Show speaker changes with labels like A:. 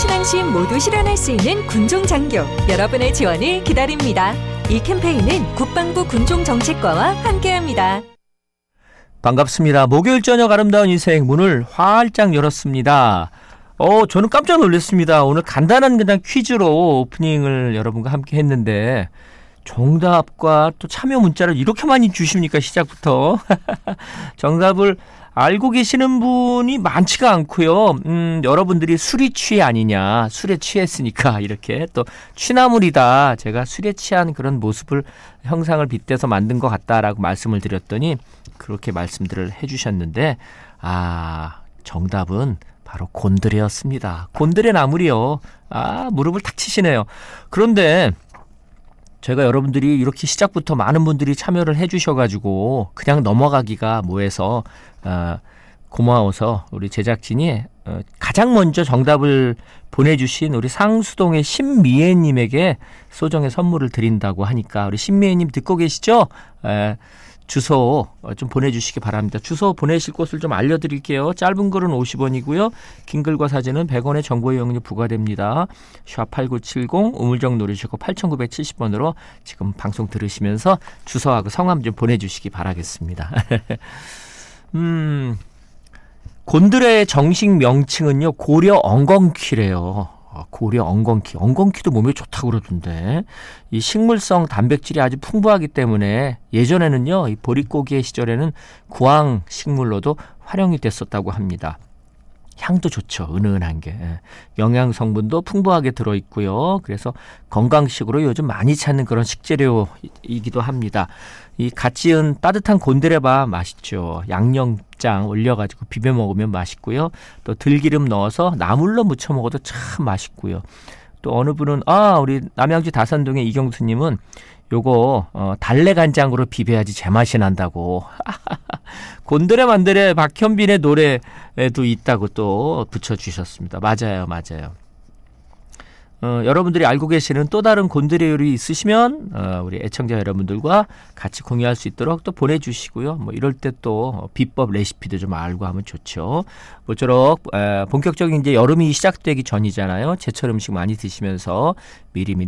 A: 신앙심 모두 실현할 수 있는 군종장교 여러분의 지원을 기다립니다. 이 캠페인은 국방부 군종정책과와 함께합니다.
B: 반갑습니다. 목요일 저녁 아름다운 인생 문을 활짝 열었습니다. 저는 깜짝 놀랐습니다. 오늘 간단한 그냥 퀴즈로 오프닝을 여러분과 함께 했는데 정답과 또 참여 문자를 이렇게 많이 주십니까? 시작부터. 정답을 알고 계시는 분이 많지가 않고요. 여러분들이 술이 취해 아니냐, 술에 취했으니까 이렇게 또 취나물이다. 제가 술에 취한 그런 모습을 형상을 빗대서 만든 것 같다라고 말씀을 드렸더니 그렇게 말씀들을 해주셨는데 정답은 바로 곤드레였습니다. 곤드레 나물이요. 무릎을 탁 치시네요. 그런데 제가 여러분들이 이렇게 시작부터 많은 분들이 참여를 해주셔가지고 그냥 넘어가기가 뭐해서 고마워서 우리 제작진이 가장 먼저 정답을 보내주신 우리 상수동의 신미애님에게 소정의 선물을 드린다고 하니까 우리 신미애님 듣고 계시죠? 주소 좀 보내주시기 바랍니다. 주소 보내실 곳을 좀 알려드릴게요. 짧은 글은 50원이고요. 긴 글과 사진은 100원의 정보 이용료 부과됩니다. 샵8970 우물정 누르시고 8970번으로 지금 방송 들으시면서 주소하고 성함 좀 보내주시기 바라겠습니다. 곤드레의 정식 명칭은요 고려 엉겅퀴래요. 고려 엉겅퀴. 엉겅퀴도 몸에 좋다고 그러던데 이 식물성 단백질이 아주 풍부하기 때문에 예전에는요 이 보릿고기의 시절에는 구황 식물로도 활용이 됐었다고 합니다. 향도 좋죠. 은은한 게. 영양 성분도 풍부하게 들어있고요. 그래서 건강식으로 요즘 많이 찾는 그런 식재료이기도 합니다. 이 갓 지은 따뜻한 곤드레밥 맛있죠. 양념장 올려가지고 비벼 먹으면 맛있고요. 또 들기름 넣어서 나물로 무쳐 먹어도 참 맛있고요. 또 어느 분은 우리 남양주 다산동의 이경수님은 요거 달래간장으로 비벼야지 제맛이 난다고. 곤드레 만드레 박현빈의 노래에도 있다고 또 붙여주셨습니다. 맞아요. 여러분들이 알고 계시는 또 다른 곤드레 요리 있으시면 우리 애청자 여러분들과 같이 공유할 수 있도록 또 보내주시고요. 뭐 이럴 때 또 비법 레시피도 좀 알고 하면 좋죠. 모쪼록 본격적인 이제 여름이 시작되기 전이잖아요. 제철 음식 많이 드시면서 미리